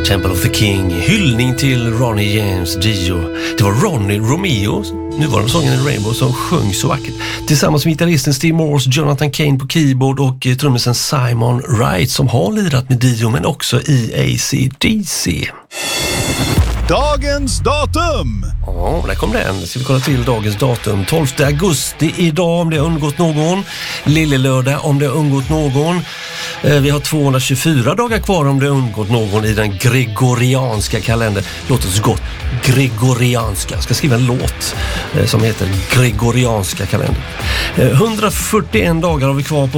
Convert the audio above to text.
Temple of the King, hyllning till Ronnie James Dio. Det var Ronnie Romeo, nuvarande sången i Rainbow, som sjöng så vackert. Tillsammans med gitarristen Steve Morse, Jonathan Cain på keyboard och trummisen Simon Wright som har lirat med Dio men också i AC/DC. Dagens datum! Ja, där kom den. Ska vi kolla till dagens datum. 12 augusti idag om det har undgått någon. Lillelördag om det har undgått någon. Vi har 224 dagar kvar om det har undgått någon i den gregorianska kalendern. Låter så gott. Gregorianska. Jag ska skriva en låt som heter Gregorianska kalendern. 141 dagar har vi kvar på